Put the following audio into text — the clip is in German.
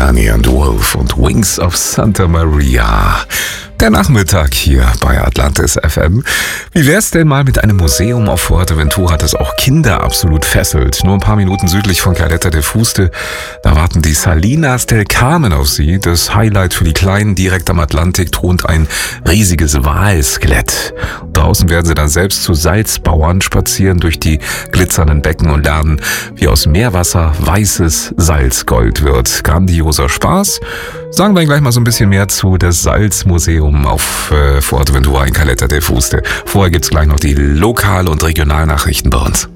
Danny and Wolf und Wings of Santa Maria. Der Nachmittag hier bei Atlantis FM. Wie wär's denn mal mit einem Museum auf Fuerteventura, das auch Kinder absolut fesselt? Nur ein paar Minuten südlich von Caleta de Fuste, da warten die Salinas del Carmen auf Sie. Das Highlight für die Kleinen, direkt am Atlantik thront ein riesiges Walskelett. Draußen werden sie dann selbst zu Salzbauern, spazieren durch die glitzernden Becken und lernen, wie aus Meerwasser weißes Salzgold wird. Grandioser Spaß. Sagen wir gleich mal so ein bisschen mehr zu das Salzmuseum auf Fuerteventura in Caleta de Fuste. Vorher gibt's gleich noch die Lokal- und Regionalnachrichten bei uns.